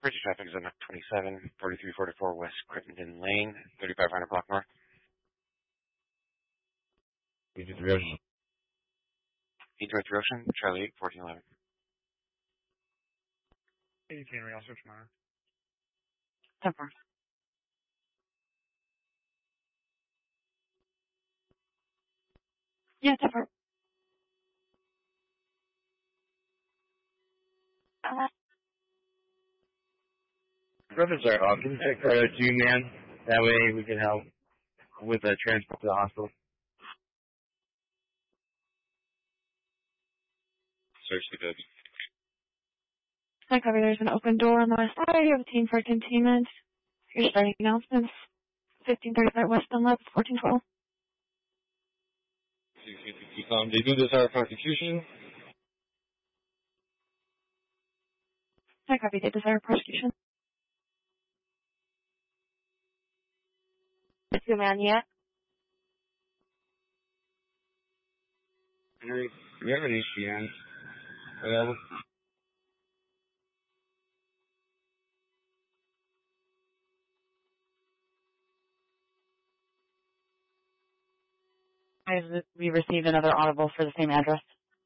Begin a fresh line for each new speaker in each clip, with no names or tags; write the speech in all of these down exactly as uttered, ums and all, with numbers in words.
Bridge traffic is on twenty-seven, forty-three forty-four West Crittenden Lane, thirty-five hundred block north.
eighty-three Ocean.
eighty-three Ocean, Charlie eight, fourteen eleven.
eighteen Real Search Monitor.
Temper. Yeah, Temper. Uh,
Reference our off. Can you check for a two man? That way we can help with the transport to the hospital.
Search the goods.
I cover there's an open door on the west side. You have a team for containment. Your starting announcements. fifteen thirty-five West Dunlap, fourteen twelve.
Um, they do desire prosecution.
I copy the desire prosecution. Two man yet?
We have an H P N available.
We received another audible for the same address.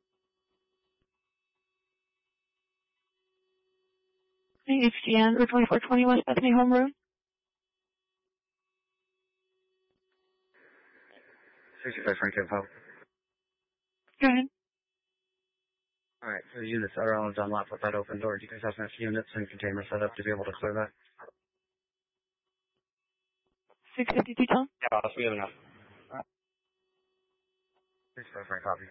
H G N, Route twenty-four twenty West Bethany Home Road.
sixty-five Franklin Pub.
Go ahead.
Alright, so the units are all Dunlap with that open door. Do you guys have enough units and containers set up to be able to clear that?
six fifty detail?
Yeah, boss, we have enough. Alright. sixty-five Frank copy.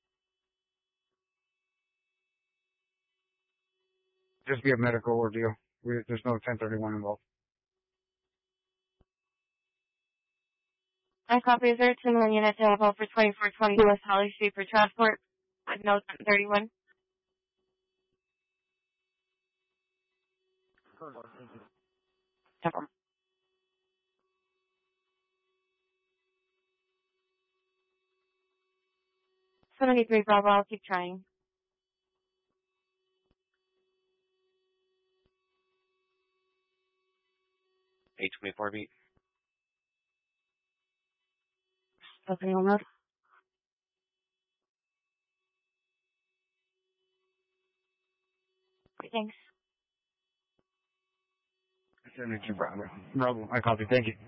Just be a medical ordeal. We, there's no ten thirty-one involved.
I copy. Is there two more units available for twenty-four twenty West Holly Street for transport? With no ten thirty-one. Temper. seventy-three Bravo, I'll keep trying.
eight twenty-four beat.
Bethany Home Road. Thanks.
seventy-two Bravo. Bravo, I copy. Thank you.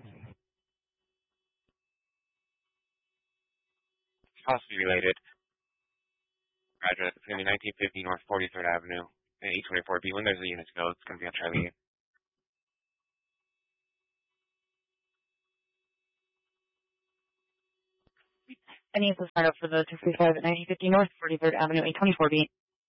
Possibly related. Address is going to be nineteen fifty North forty-third Avenue and eight twenty-four B. When there's a unit to go, it's going to be on Charlie eight.
I need to start up for the two forty-five at nineteen fifty North forty-third Avenue, eight twenty-four B.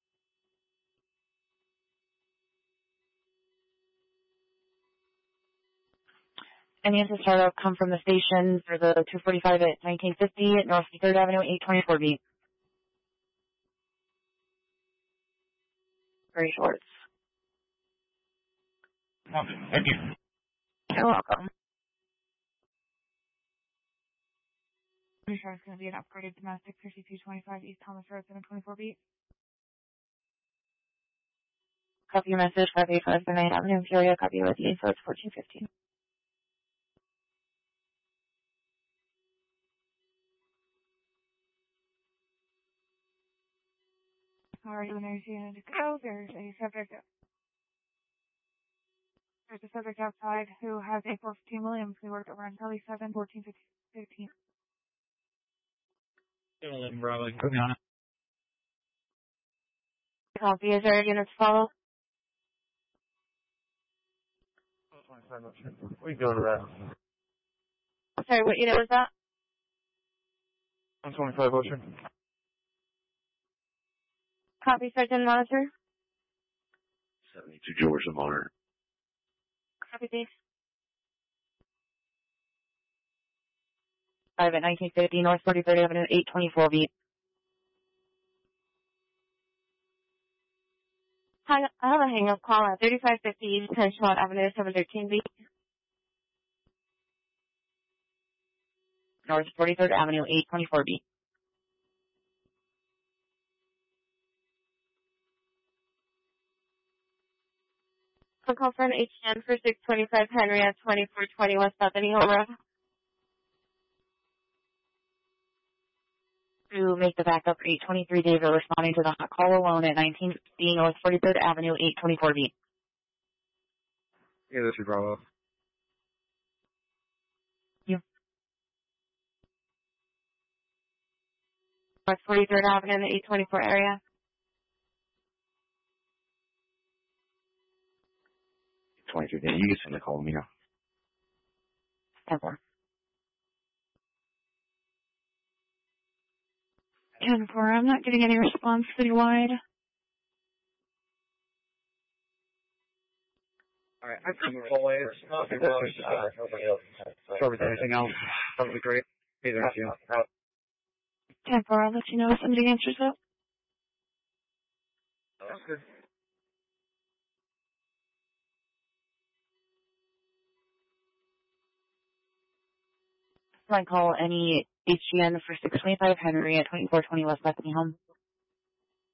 I need to start up come from the station for the two forty-five at nineteen fifty at North forty-third Avenue, eight twenty-four B. Very short.
Okay, thank you.
You're welcome. Pretty sure it's going to be an upgraded domestic fifty-two twenty-five East Thomas Road, seven twenty-four B. Copy your message, five eighty-five Burnett Avenue, Peoria. Copy with you, so it's fourteen fifteen. Alright, when there's a unit to go, there's a subject. There's a subject outside who has a four fifteen Williams. We worked around Kelly seven, fourteen fifteen.
eleven Bravo. Put me on it.
Copy. Is there a unit to follow?
We go to that.
Sorry, what unit was that?
one twenty-five Ocean.
Copy, Sergeant Monitor.
seventy-two George the Monitor.
Copy, please. five at nineteen fifty North forty-third Avenue, eight twenty-four B. Hi, I have a hang-up call at thirty-five fifty East Penchant Avenue, seven thirteen B. North forty-third Avenue, eight twenty-four B. I'll call for an H N for six twenty-five Henry at twenty-four twenty West Bethany Hill Road.
To make the backup for eight twenty-three David responding to the hot call alone at nineteen fifty North forty-third Avenue, eight twenty-four B.
Yeah, this is Bravo.
You.
West forty-third Avenue in the eight twenty-four area.
twenty-three days. You can send a call to me now.
ten four.
ten four, I'm not getting any response citywide.
Alright, I'm coming always. So with anything else, that would be great. Either of you.
ten four, I'll let you know if somebody answers up.
That's good.
I call any H G N for six twenty-five Henry at twenty-four twenty West Bethany Home.